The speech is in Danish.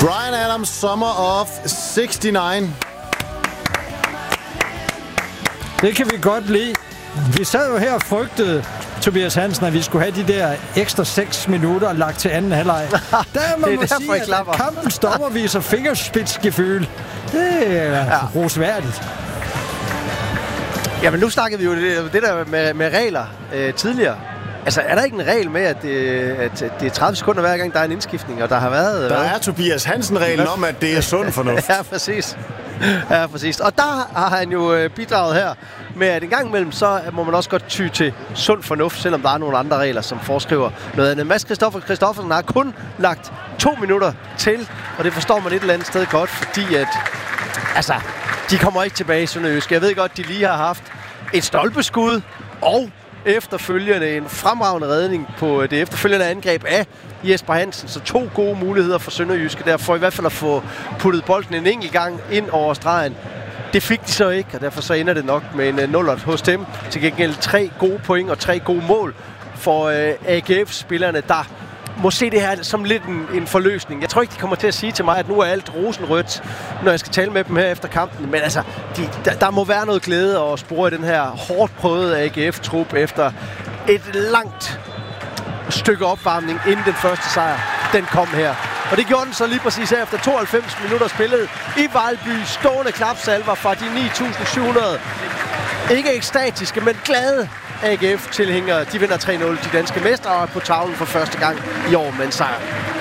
Bryan Adams, Summer of 69. Det kan vi godt lide. Vi sad jo her og frygtede, Tobias Hansen, at vi skulle have de der ekstra 6 minutter lagt til anden halvleg. Der må man sige, at kampen stopper viser fingerspidsgefühl. Det er rosværdigt. Jamen nu snakkede vi jo det der med regler tidligere. Altså, er der ikke en regel med, at det er 30 sekunder hver gang, der er en indskiftning, og der har været... Der er Tobias Hansen-reglen om, at det er sund fornuft. Ja, præcis. Ja, præcis. Og der har han jo bidraget her med, at en gang imellem, så må man også godt ty til sund fornuft, selvom der er nogle andre regler, som foreskriver noget andet. Mads Christoffersen har kun lagt 2 minutter til, og det forstår man et eller andet sted godt, fordi at... Altså, de kommer ikke tilbage i Sønderjysk. Jeg ved godt, de lige har haft et stolpeskud, og efterfølgende en fremragende redning på det efterfølgende angreb af Jesper Hansen. Så 2 gode muligheder for Sønderjyske der, for i hvert fald at få puttet bolden en enkelt gang ind over stregen. Det fik de så ikke, og derfor så ender det nok med en 0 hos dem. Til gengæld 3 gode point og 3 gode mål for AGF-spillerne, der må se det her som lidt en forløsning. Jeg tror ikke, de kommer til at sige til mig, at nu er alt rosenrødt, når jeg skal tale med dem her efter kampen. Men altså, der må være noget glæde og spore i den her hårdt prøvede AGF-trup efter et langt stykke opvarmning inden den første sejr. Den kom her. Og det gjorde den så lige præcis her efter 92 minutter spillet i Vejlby. Stående klapsalver fra de 9.700. Ikke ekstatiske, men glade AGF-tilhængere. De vinder 3-0. De danske mestre er på tavlen for første gang i år med en sejr.